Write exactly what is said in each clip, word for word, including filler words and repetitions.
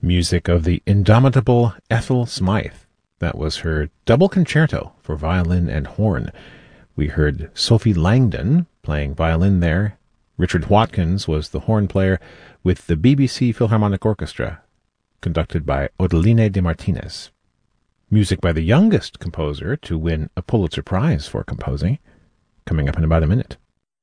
Music of the indomitable Ethel Smythe. That was her double concerto for violin and horn. We heard Sophie Langdon playing violin there. Richard Watkins was the horn player with the B B C Philharmonic Orchestra, conducted by Odeline de Martinez. Music by the youngest composer to win a Pulitzer Prize for composing, coming up in about a minute.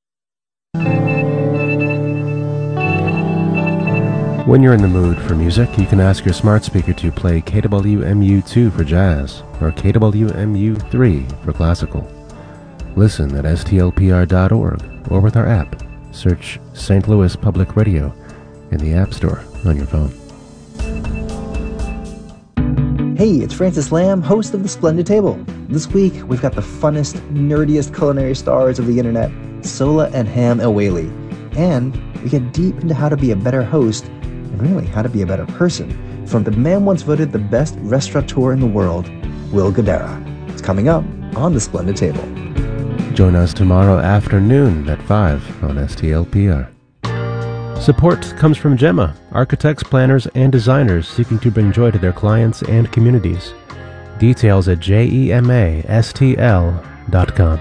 When you're in the mood for music, you can ask your smart speaker to play K W M U two for jazz or K W M U three for classical. Listen at S T L P R dot org or with our app. Search Saint Louis Public Radio in the App Store on your phone. Hey, it's Francis Lamb, host of The Splendid Table. This week, we've got the funnest, nerdiest culinary stars of the internet, Sola and Ham El-Waylly. And we get deep into how to be a better host and really how to be a better person from the man once voted the best restaurateur in the world, Will Guidara. It's coming up on The Splendid Table. Join us tomorrow afternoon at five on S T L P R. Support comes from Gemma, architects, planners, and designers seeking to bring joy to their clients and communities. Details at gemastl dot com.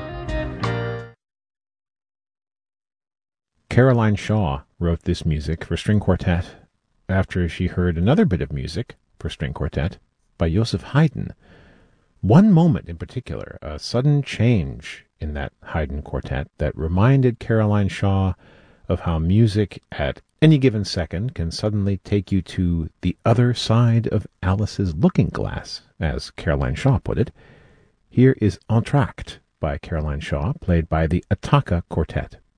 Caroline Shaw wrote this music for string quartet after she heard another bit of music for string quartet by Joseph Haydn. One moment in particular, a sudden change in that Haydn quartet that reminded Caroline Shaw of how music at any given second can suddenly take you to the other side of Alice's looking glass, as Caroline Shaw put it. Here is Entr'acte by Caroline Shaw, played by the Attacca Quartet.